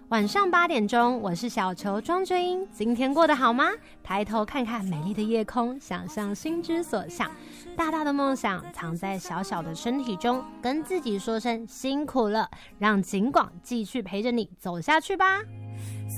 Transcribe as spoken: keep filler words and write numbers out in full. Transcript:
晚上八点钟，我是小球庄追英。今天过得好吗？抬头看看美丽的夜空，想象心之所向。大大的梦想藏在小小的身体中，跟自己说声辛苦了，让景广继续陪着你走下去吧。